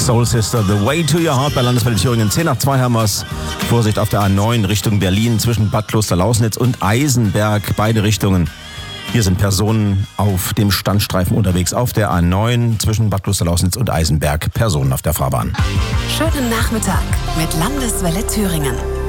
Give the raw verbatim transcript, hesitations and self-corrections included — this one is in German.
Soul Sister, The Way to Your Heart bei Landeswelle Thüringen. zehn nach zwei haben wir's. Vorsicht auf der A neun Richtung Berlin zwischen Bad Kloster-Lausnitz und Eisenberg. Beide Richtungen. Hier sind Personen auf dem Standstreifen unterwegs. Auf der A neun zwischen Bad Kloster-Lausnitz und Eisenberg. Personen auf der Fahrbahn. Schönen Nachmittag mit Landeswelle Thüringen.